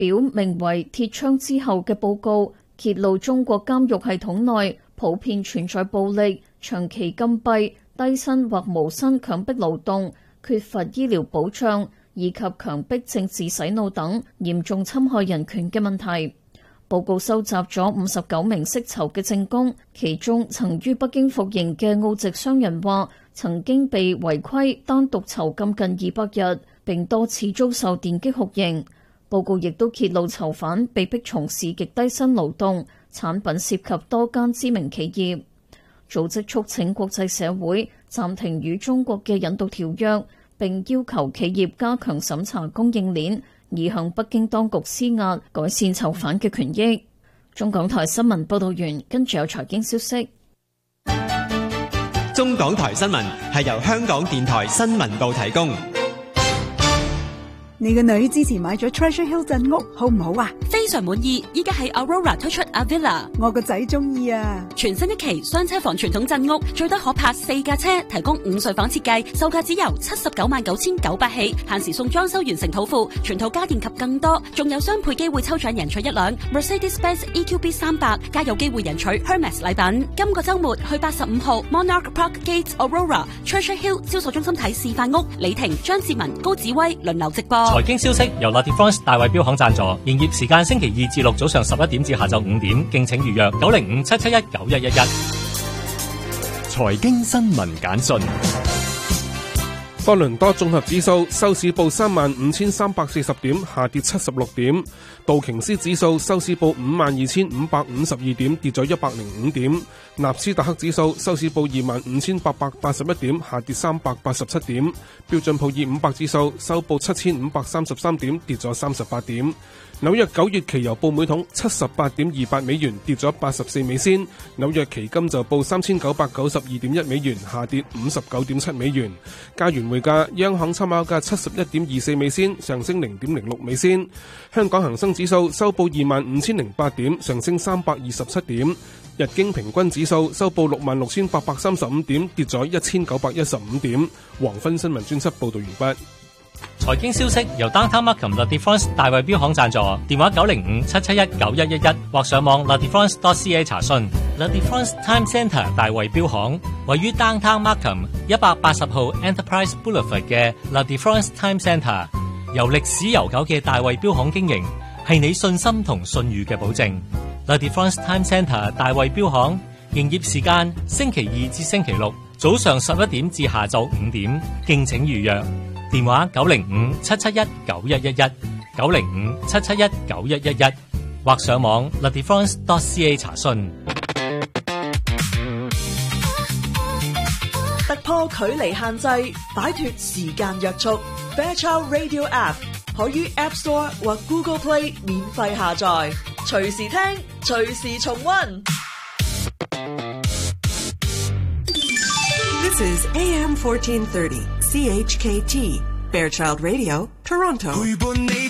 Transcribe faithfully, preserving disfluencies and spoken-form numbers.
表名為《鐵窗之後》嘅報告揭露中國監獄系統內普遍存在暴力、長期禁閉、低薪或無薪強迫勞動、缺乏醫療保障以及強迫政治洗腦等嚴重侵害人權嘅問題。報告收集咗五十九名釋囚嘅證供，其中曾於北京服刑嘅澳籍商人話，曾經被違規單獨囚禁近二百日，並多次遭受電擊酷刑。報告亦都揭露囚犯被迫從事極低薪勞動，產品涉及多間知名企業。組織促請國際社會暫停與中國嘅引渡條約，並要求企業加強審查供應鏈，以向北京當局施壓，改善囚犯嘅權益。中港台新聞報道完，跟住有財經消息。 中港台新聞係由香港電台新聞部提供。 你個女之前買咗 Treasure Hill 鎮屋，好唔好啊？ 非常滿意，依家係 Aurora 推出 Avila， 我個仔中意啊！ 全新一期雙車房傳統鎮屋，最多可泊四架車，提供五睡房設計，售價只由七十九萬九千九百起，限時送裝修完成土庫，全套家電及更多，仲有雙倍機會抽獎贏取一輛 Mercedes-Benz E Q B 三百，加有機會贏取 Hermes 禮品。今個週末去八十五號 Monarch Park Gate Aurora Treasure Hill 銷售中心睇示範屋，李婷、張志文、高子威輪流直播。 財經消息由 La Défense 大衛錶行贊助，營業時間星期二至六早上十一點至下晝五點，敬請預約九零五七七一九一一一。 財經新聞簡訊。 多倫多綜合指數收市報三萬五千三百四十點，下跌七十六點；道瓊斯指數收市報五萬二千五百五十二點，跌咗一百零五點；納斯達克指數收市報二萬五千八百八十一點，下跌三百八十七點；標準普爾五百指數收報七千五百三十三點，跌咗三十八點。紐約九月期油報每桶七十八點二八美元，跌咗八十四美仙。紐約期金就報三千九百九十二點一美元，下跌五十九點七美元。加元匯價，央行參考價七十一點二四美仙，上升零點零六美仙。香港恒生指數收報二萬五千零八點，上升三百二十七點。日經平均指數收報六萬六千八百三十五點，跌咗一千九百一十五點。黃昏新聞專輯報道完畢。 財經消息由 Downtown Markham La Défense 大衛錶行贊助，電話九零五七七一九一一一或上網 La Défense dot C A 查詢。La Défense Time Centre 大衛錶行位於 Downtown Markham 一百八十號 Enterprise Boulevard 嘅 La Défense Time Centre， 由歷史悠久嘅大衛錶行經營，係你信心同信譽嘅保證。La Défense Time Centre 大衛錶行營業時間星期二至星期六早上十一點至下晝五點，敬請預約。電話九零五七七一九一一一九零五七七一九一一一或上網 La Défense dot C A 查詢。 突破距離限制，擺脫時間約束。Fairchild Radio App 可於 App Store 或 Google Play 免費下載，隨時聽，隨時重溫。 This is A M fourteen thirty C H K T Fairchild Radio, Toronto.